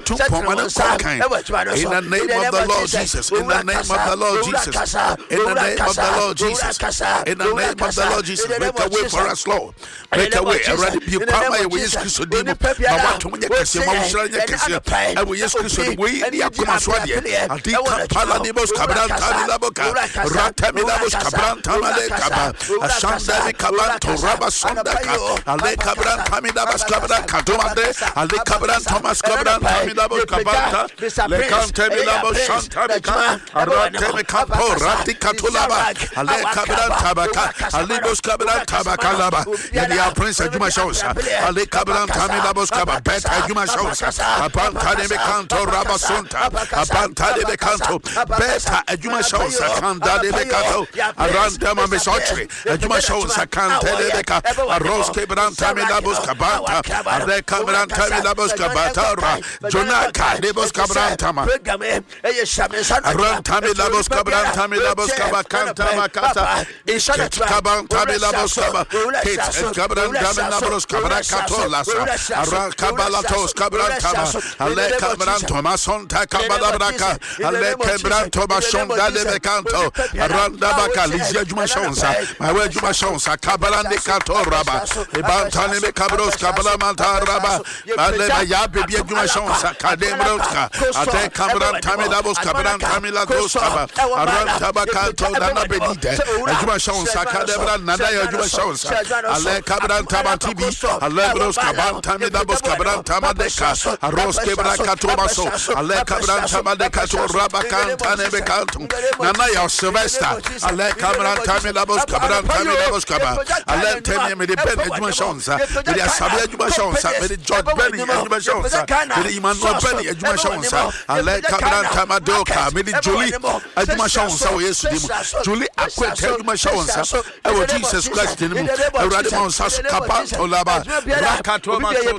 In the name of the Lord Jesus. In the name of the Lord Jesus. In the name of the Lord Jesus. In the name of the Lord Jesus. Make a way for us, Lord. Make a way. Already be power. We just Christ dimo. Mama to me kesi. Mama ushiranya kesi. And we just Christ we ni akuma swadi. Adi kapala nibos kabran tamila boka. Ratamila bos kabran tamale kaba. Ashanda mi kabran to raba sondaka. Ale kabran tamila bos kabran kadomade. Ale kabran Thomas kabran tamila bos kabanta. Le kantamila bos shantabika. Aratemi kapo rati katulaba. Ale kabran tabaka. Ale bos kabran tabaka laba. Yeni ya prince ajuma shawsa. Ale kabran tamila bos kaba. Bet ajuma shawsa. Abanta de bekanto raba sonta. Abanta de bekanto. Beta ajuma shawsa. Kanda de bekanto. Aranda mame sochri. Ajuma shawsa kante de beka. Aros kabran tamila bos kabanta. Ale kabran tamila bos kabata. Jonaka de bos kabran tama. Aran tamila bos kabran tamila bos kabakanta makata. Isket kabran tamila bos kaba. Kit kabran tamila bos kabakato lasa. Aran kabalatos kabran tama. Ale kabran tomason ta kabalabraka. Ale kabran tomason dale bekanto. Aran dabaka lizia juma shonsa. My way juma shonsa kabalan de kato raba. Ibantane me kabros kabalamanta raba. Ale ya bebi juma shonsa kademroska. Ate kabran tamila bos kabran tamila dos kaba. Aran tabakanto dana bedide. Juma shonsa kadebran nada ya juma shonsa. Ale kabran tabatibi. Ale bros kaban tamila bos kabran tamadeka. Aros kebra katomaso. Ale kabran tamadeka to raba kantane bekanto. Nana ya Sylvester. Ale kabran tamila bos kabran tamila bos kaba. Ale temi me de ben juma shonsa. Me de sabia juma shonsa. Me de George Benny juma shonsa. Me de Emmanuel Benny juma shonsa. Ale kabran tamadoka. Me de Julie juma shonsa o Yesu dimu. Julie akwete juma shonsa. E wo Jesus Christ dimu. Awurade mo nsa so kapa olaba. Rakato maso